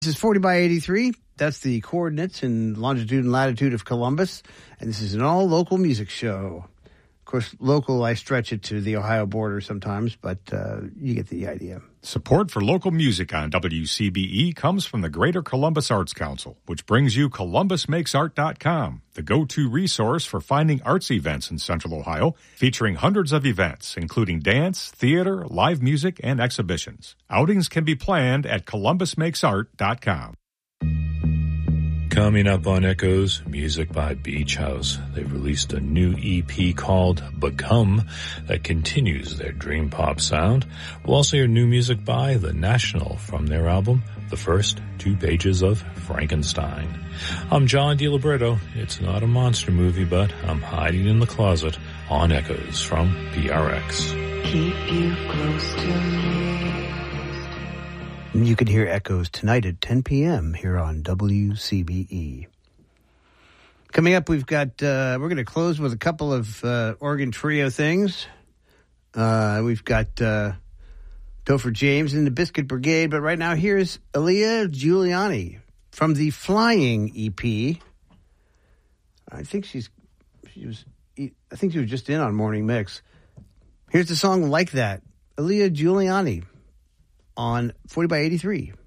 This is 40 by 83. That's the coordinates and longitude and latitude of Columbus. And this is an all-local music show. Of course, local, I stretch it to the Ohio border sometimes, but you get the idea. Support for local music on WCBE comes from the Greater Columbus Arts Council, which brings you ColumbusMakesArt.com, the go-to resource for finding arts events in Central Ohio, featuring hundreds of events, including dance, theater, live music, and exhibitions. Outings can be planned at ColumbusMakesArt.com. Coming up on Echoes, music by Beach House. They've released a new EP called Become that continues their dream pop sound. We'll also hear new music by The National from their album, The First 2 Pages of Frankenstein. I'm John DiLibretto. It's not a monster movie, but I'm hiding in the closet on Echoes from PRX. Keep you close to me. You can hear Echoes tonight at 10 p.m. here on WCBE. Coming up, we've got, we're going to close with a couple of organ trio things. We've got Topher James and the Biscuit Brigade, but right now here's Aaliyah Giuliani from the Flying EP. I think she was just in on Morning Mix. Here's the song Like That, Aaliyah Giuliani on 40 by 83.